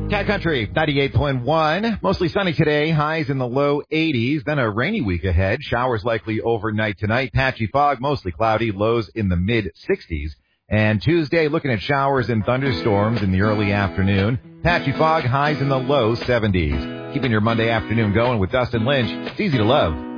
Cat Country, 98.1. Mostly sunny today. Highs in the low 80s. Then a rainy week ahead. Showers likely overnight tonight. Patchy fog, mostly cloudy. Lows in the mid 60s. And Tuesday, looking at showers and thunderstorms in the early afternoon. Patchy fog, highs in the low 70s. Keeping your Monday afternoon going with Dustin Lynch. It's easy to love.